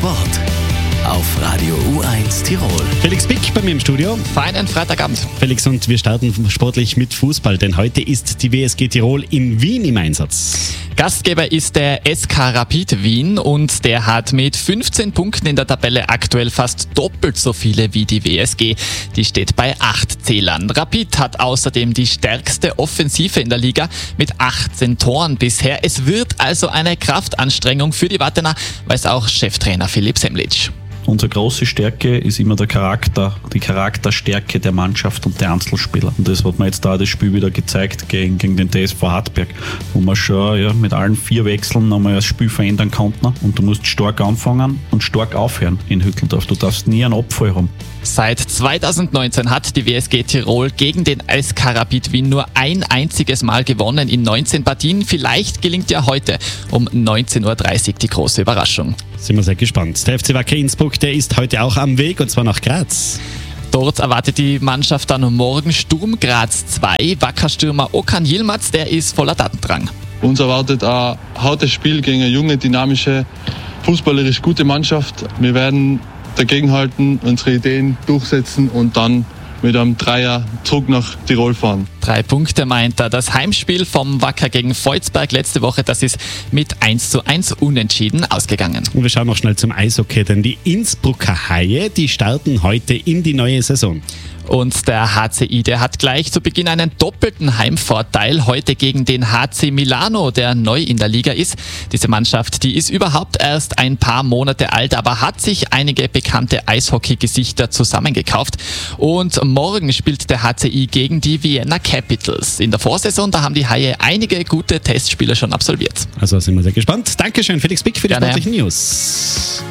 Sport auf Radio U1 Tirol. Felix Pick bei mir im Studio. Feinen Freitagabend. Felix, und wir starten sportlich mit Fußball, denn heute ist die WSG Tirol in Wien im Einsatz. Gastgeber ist der SK Rapid Wien und der hat mit 15 Punkten in der Tabelle aktuell fast doppelt so viele wie die WSG. Die steht bei 8 Zählern. Rapid hat außerdem die stärkste Offensive in der Liga mit 18 Toren bisher. Es wird also eine Kraftanstrengung für die Wattener, weiß auch Cheftrainer Philipp Semlitsch. Unsere große Stärke ist immer der Charakter, die Charakterstärke der Mannschaft und der Einzelspieler. Und das hat man jetzt da das Spiel wieder gezeigt gegen den TSV Hartberg, wo man schon mit allen 4 Wechseln nochmal das Spiel verändern konnten. Und du musst stark anfangen und stark aufhören in Hütteldorf. Du darfst nie einen Abfall haben. Seit 2019 hat die WSG Tirol gegen den SK Rapid Wien nur ein einziges Mal gewonnen in 19 Partien. Vielleicht gelingt ja heute um 19.30 Uhr die große Überraschung. Sind wir sehr gespannt. Der FC Wacker Innsbruck, der ist heute auch am Weg, und zwar nach Graz. Dort erwartet die Mannschaft dann morgen Sturm Graz 2. Wacker-Stürmer Okan Yilmaz, der ist voller Tatendrang. Uns erwartet ein hartes Spiel gegen eine junge, dynamische, fußballerisch gute Mannschaft. Wir werden dagegenhalten, unsere Ideen durchsetzen und dann mit einem Dreier zurück nach Tirol fahren. 3 Punkte meint er. Das Heimspiel vom Wacker gegen Volzberg letzte Woche, das ist mit 1:1 unentschieden ausgegangen. Und wir schauen noch schnell zum Eishockey, denn die Innsbrucker Haie, die starten heute in die neue Saison. Und der HCI, der hat gleich zu Beginn einen doppelten Heimvorteil heute gegen den HC Milano, der neu in der Liga ist. Diese Mannschaft, die ist überhaupt erst ein paar Monate alt, aber hat sich einige bekannte Eishockey-Gesichter zusammengekauft. Und morgen spielt der HCI gegen die Vienna Capitals. In der Vorsaison, da haben die Haie einige gute Testspiele schon absolviert. Also sind wir sehr gespannt. Dankeschön, Felix Pick, für die Gerne. sportlichen News.